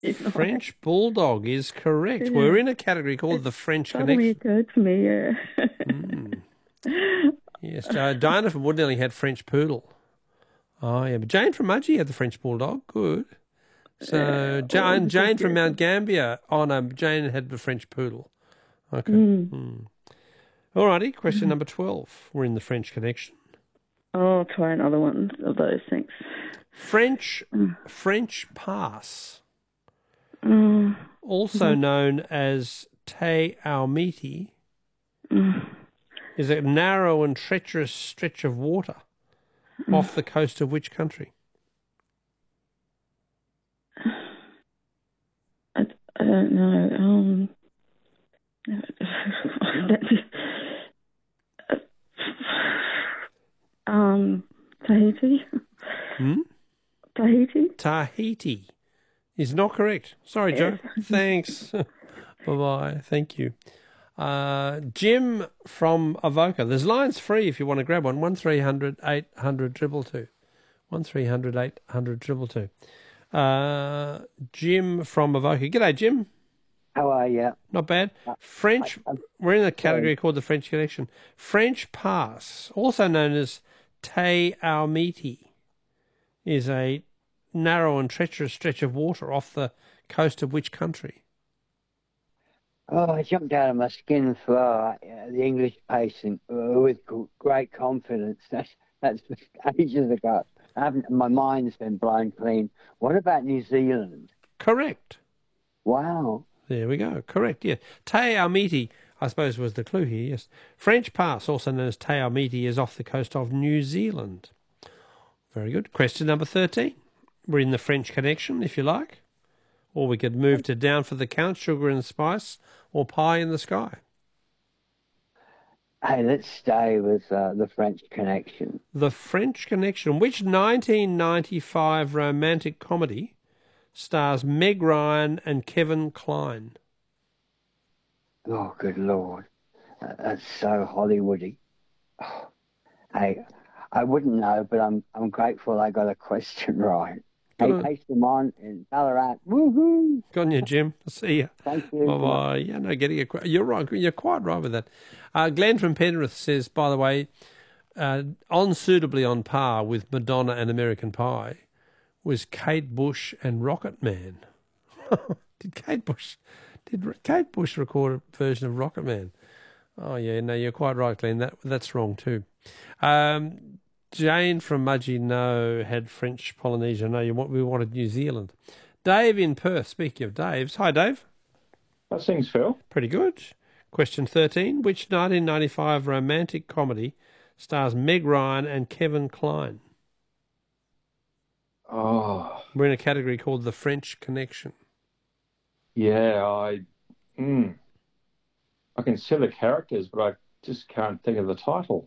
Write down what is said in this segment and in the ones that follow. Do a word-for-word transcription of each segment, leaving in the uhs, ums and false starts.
French Bulldog is correct. Yeah. We're in a category called it the French suddenly Connection. Occurred to me, yeah. mm. Yes, uh, Diana from Woodnelly had French Poodle. Oh, yeah, but Jane from Mudgee had the French Bulldog. Good. So Uh, Jane, oh, Jane from Mount Gambier. Oh, no, Jane had the French Poodle. Okay. Mm. Mm. All righty, question mm. number twelve. We're in the French Connection. I'll try another one of those, thanks. French, mm. French Pass, mm. also mm. known as Te Aumiti, mm. is a narrow and treacherous stretch of water mm. off the coast of which country? I, I don't know. Um, um, Tahiti? Hmm? Tahiti? Tahiti is not correct. Sorry, Joe. Yes. Thanks. Bye-bye. Thank you. Uh, Jim from Avoca. There's lines free if you want to grab one. one three hundred eight hundred two two two. one three hundred eight hundred two two two. Uh, Jim from Avoca. G'day, Jim. How are you? Not bad. French, I, I, we're in a category called the French Connection. French Pass, also known as Te Aumiti, is a narrow and treacherous stretch of water off the coast of which country? Oh, I jumped out of my skin for uh, the English patient uh, with great confidence. That's, that's ages ago. I haven't, my mind's been blown clean. What about New Zealand? Correct. Wow. There we go. Correct, yeah. Te Aumiti, I suppose, was the clue here, yes. French Pass, also known as Te Aumiti, is off the coast of New Zealand. Very good. Question number thirteen. We're in the French Connection, if you like. Or we could move to Down for the Count, Sugar and Spice, or Pie in the Sky. Hey, let's stay with uh, the French Connection. The French Connection. Which nineteen ninety-five romantic comedy stars Meg Ryan and Kevin Kline? Oh, good Lord. Uh, that's so Hollywoody. Oh, hey, I wouldn't know, but I'm I'm grateful I got a question right. Hey, paste them on in Ballarat. Woohoo! Good on you, Jim. See you. Thank you. Bye-bye. Yeah, no, getting a, you're right. You're quite right with that. Uh, Glenn from Penrith says, by the way, uh, on suitably on par with Madonna and American Pie was Kate Bush and Rocket Man. did Kate Bush did Kate Bush record a version of Rocket Man? Oh yeah, no, you're quite right, Glenn. That that's wrong too. Um, Jane from Mudgee no had French Polynesia. No, you want we wanted New Zealand. Dave in Perth. Speaking of Daves, hi Dave. How's things, Phil? Pretty good. Question thirteen. Which nineteen ninety-five romantic comedy stars Meg Ryan and Kevin Kline? Oh. We're in a category called the French Connection. Yeah, I mm, I can see the characters, but I just can't think of the title.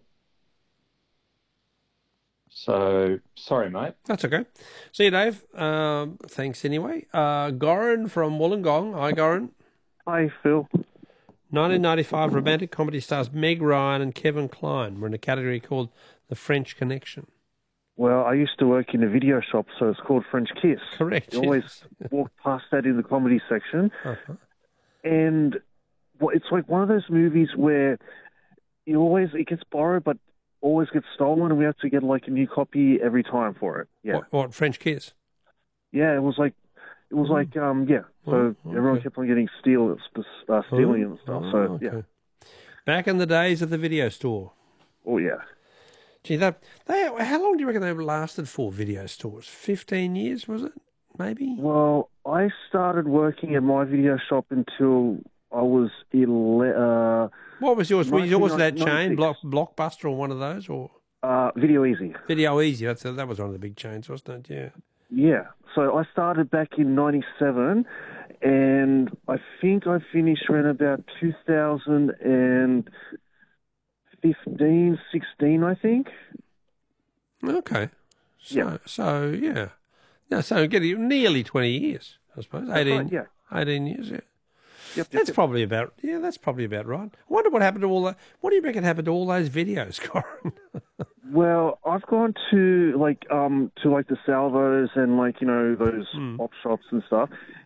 So, sorry, mate. That's okay. See you, Dave. Um, thanks anyway. Uh, Goran from Wollongong. Hi, Goran. Hi, Phil. nineteen ninety-five romantic comedy stars Meg Ryan and Kevin Kline. We're in a category called the French Connection. Well, I used to work in a video shop, so it's called French Kiss. Correct. You always walk past that in the comedy section. Uh-huh. And well, it's like one of those movies where you always, it gets borrowed, but always gets stolen, and we have to get like a new copy every time for it. Yeah. What, what French Kiss? Yeah, it was like, it was mm. like, um, yeah. So oh, okay. everyone kept on getting steal, uh, stealing oh. and stuff. Oh, so, okay. yeah. Back in the days of the video store. Oh, yeah. Gee, that, they, how long do you reckon they lasted for, video stores? fifteen years, was it? Maybe? Well, I started working at my video shop until I was eleven. Uh, what was yours? Was yours that chain, Block, Blockbuster or one of those? Or uh, Video Easy. Video Easy, That's a, that was one of the big chains, wasn't it? Yeah. Yeah. So I started back in ninety-seven, and I think I finished around about two thousand fifteen, sixteen, I think. Okay. So, yeah. So, yeah. No, so getting nearly twenty years, I suppose. eighteen, right, yeah. eighteen years, yeah. Yep, that's yep, probably about, yeah, that's probably about right. I wonder what happened to all that. What do you reckon happened to all those videos, Corin? Well, I've gone to, like, um, to, like, the Salvos and, like, you know, those mm. op shops and stuff,